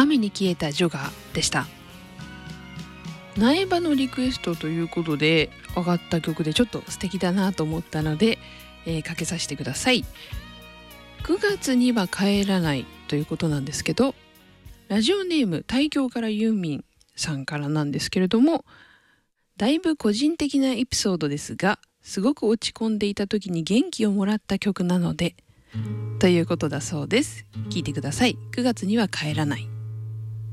雨に消えたジョガーでした。苗場のリクエストということで上がった曲でちょっと素敵だなと思ったので、かけさせてください。9月には帰らないということなんですけど、ラジオネーム大京からユーミンさんからなんですけれども、だいぶ個人的なエピソードですが、すごく落ち込んでいた時に元気をもらった曲なのでということだそうです。聞いてください。9月には帰らない。